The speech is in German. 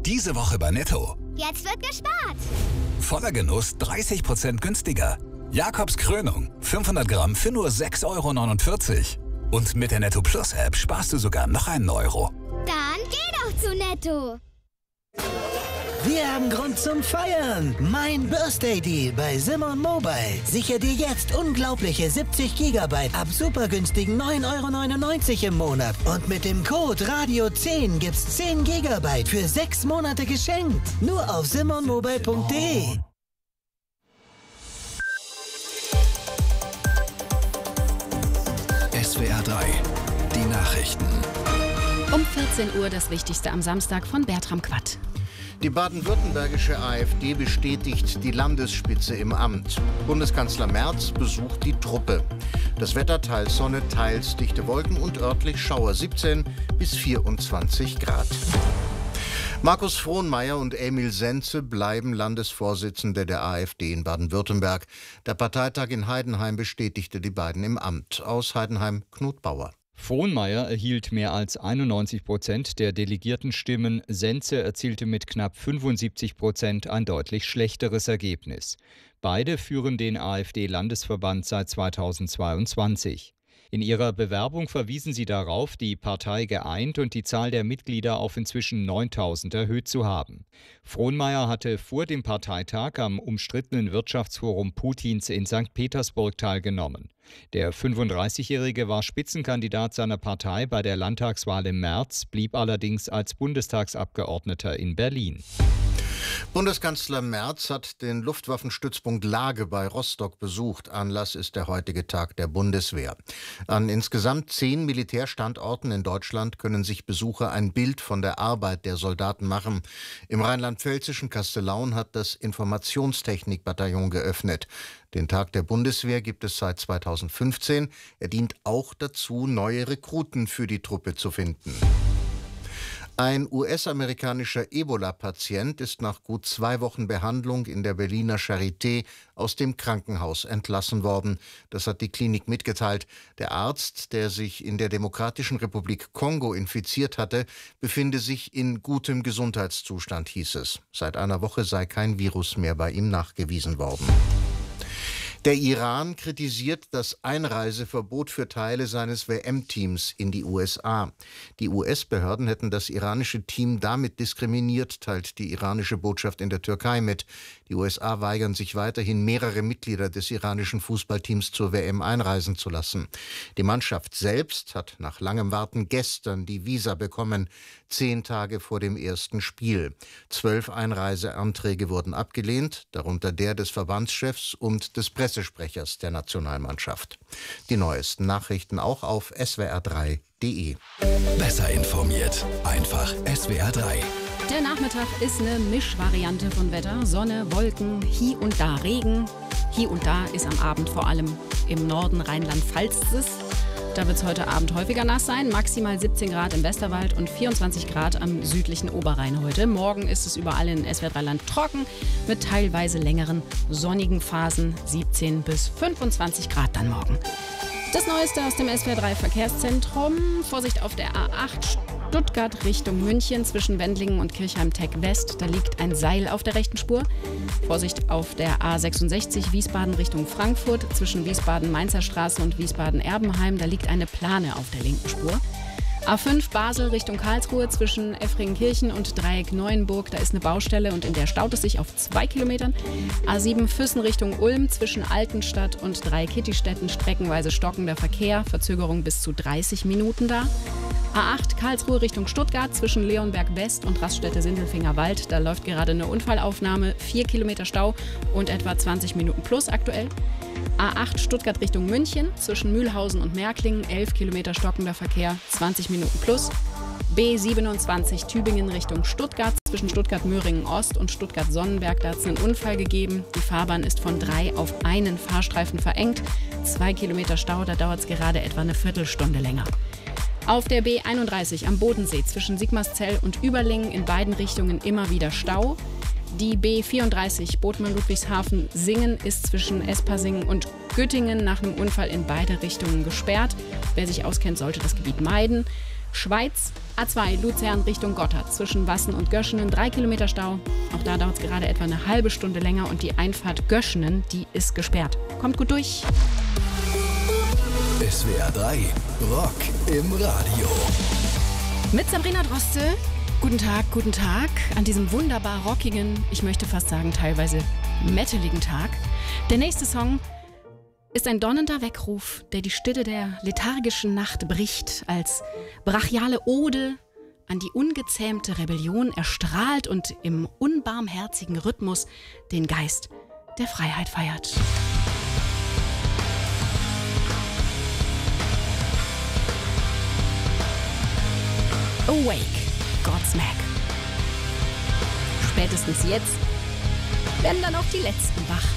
Diese Woche bei Netto. Jetzt wird gespart. Voller Genuss 30% günstiger. Jakobs Krönung, 500 Gramm für nur 6,49 €. Und mit der Netto Plus App sparst du sogar noch einen Euro. Dann geh doch zu Netto. Wir haben Grund zum Feiern. Mein Birthday Deal bei Simon Mobile. Sichere dir jetzt unglaubliche 70 GB ab super günstigen 9,99 € im Monat. Und mit dem Code Radio10 gibt's 10 GB für 6 Monate geschenkt. Nur auf simonmobile.de. SWR 3, die Nachrichten. Um 14 Uhr das Wichtigste am Samstag von Bertram Quatt. Die baden-württembergische AfD bestätigt die Landesspitze im Amt. Bundeskanzler Merz besucht die Truppe. Das Wetter teils Sonne, teils dichte Wolken und örtlich Schauer, 17 bis 24 Grad. Markus Frohnmayer und Emil Senze bleiben Landesvorsitzende der AfD in Baden-Württemberg. Der Parteitag in Heidenheim bestätigte die beiden im Amt. Aus Heidenheim Knut Bauer. Frohnmayer erhielt mehr als 91% der Delegiertenstimmen, Senze erzielte mit knapp 75% ein deutlich schlechteres Ergebnis. Beide führen den AfD-Landesverband seit 2022. In ihrer Bewerbung verwiesen sie darauf, die Partei geeint und die Zahl der Mitglieder auf inzwischen 9.000 erhöht zu haben. Frohnmayer hatte vor dem Parteitag am umstrittenen Wirtschaftsforum Putins in St. Petersburg teilgenommen. Der 35-Jährige war Spitzenkandidat seiner Partei bei der Landtagswahl im März, blieb allerdings als Bundestagsabgeordneter in Berlin. Bundeskanzler Merz hat den Luftwaffenstützpunkt Lage bei Rostock besucht. Anlass ist der heutige Tag der Bundeswehr. An insgesamt 10 Militärstandorten in Deutschland können sich Besucher ein Bild von der Arbeit der Soldaten machen. Im rheinland-pfälzischen Kastellaun hat das Informationstechnikbataillon geöffnet. Den Tag der Bundeswehr gibt es seit 2015. Er dient auch dazu, neue Rekruten für die Truppe zu finden. Ein US-amerikanischer Ebola-Patient ist nach gut 2 Wochen Behandlung in der Berliner Charité aus dem Krankenhaus entlassen worden. Das hat die Klinik mitgeteilt. Der Arzt, der sich in der Demokratischen Republik Kongo infiziert hatte, befinde sich in gutem Gesundheitszustand, hieß es. Seit einer Woche sei kein Virus mehr bei ihm nachgewiesen worden. Der Iran kritisiert das Einreiseverbot für Teile seines WM-Teams in die USA. Die US-Behörden hätten das iranische Team damit diskriminiert, teilt die iranische Botschaft in der Türkei mit. Die USA weigern sich weiterhin, mehrere Mitglieder des iranischen Fußballteams zur WM einreisen zu lassen. Die Mannschaft selbst hat nach langem Warten gestern die Visa bekommen, 10 Tage vor dem ersten Spiel. 12 Einreiseanträge wurden abgelehnt, darunter der des Verbandschefs und des Pressesprechers der Nationalmannschaft. Die neuesten Nachrichten auch auf swr3.de. Besser informiert, einfach SWR 3. Der Nachmittag ist eine Mischvariante von Wetter. Sonne, Wolken, hier und da Regen. Hier und da ist am Abend vor allem im Norden Rheinland-Pfalzes. Da wird es heute Abend häufiger nass sein. Maximal 17 Grad im Westerwald und 24 Grad am südlichen Oberrhein heute. Morgen ist es überall in SWR3-Land trocken mit teilweise längeren sonnigen Phasen. 17 bis 25 Grad dann morgen. Das Neueste aus dem SWR3-Verkehrszentrum. Vorsicht auf der A8 Stuttgart Richtung München zwischen Wendlingen und Kirchheim-Tech West. Da liegt ein Seil auf der rechten Spur. Vorsicht auf der A66 Wiesbaden Richtung Frankfurt zwischen Wiesbaden-Mainzer Straße und Wiesbaden-Erbenheim. Da liegt eine Plane auf der linken Spur. A5 Basel Richtung Karlsruhe zwischen Effringenkirchen und Dreieck Neuenburg. Da ist eine Baustelle und in der staut es sich auf 2 Kilometern. A7 Füssen Richtung Ulm zwischen Altenstadt und Dreieck-Kittistetten streckenweise stockender Verkehr. Verzögerung bis zu 30 Minuten da. A8 Karlsruhe Richtung Stuttgart zwischen Leonberg West und Raststätte-Sindelfinger Wald. Da läuft gerade eine Unfallaufnahme. 4 Kilometer Stau und etwa 20 Minuten plus aktuell. A8 Stuttgart Richtung München zwischen Mühlhausen und Märklingen. 11 Kilometer stockender Verkehr, 20 Minuten plus. B27 Tübingen Richtung Stuttgart zwischen Stuttgart-Möhringen Ost und Stuttgart-Sonnenberg. Da hat es einen Unfall gegeben. Die Fahrbahn ist von 3 auf einen Fahrstreifen verengt. 2 Kilometer Stau, da dauert es gerade etwa eine Viertelstunde länger. Auf der B31 am Bodensee zwischen Sigmarszell und Überlingen in beiden Richtungen immer wieder Stau. Die B34 Bodmer-Ludwigshafen-Singen ist zwischen Espasingen und Göttingen nach einem Unfall in beide Richtungen gesperrt. Wer sich auskennt, sollte das Gebiet meiden. Schweiz, A2 Luzern Richtung Gotthard zwischen Wassen und Göschenen 3 Kilometer Stau. Auch da dauert es gerade etwa eine halbe Stunde länger und die Einfahrt Göschenen, die ist gesperrt. Kommt gut durch. SWR 3 Rock im Radio. Mit Sabrina Droste. Guten Tag an diesem wunderbar rockigen, ich möchte fast sagen teilweise metaligen Tag. Der nächste Song ist ein donnernder Weckruf, der die Stille der lethargischen Nacht bricht, als brachiale Ode an die ungezähmte Rebellion erstrahlt und im unbarmherzigen Rhythmus den Geist der Freiheit feiert. Awake, Godsmack. Spätestens jetzt werden dann auch die Letzten wach.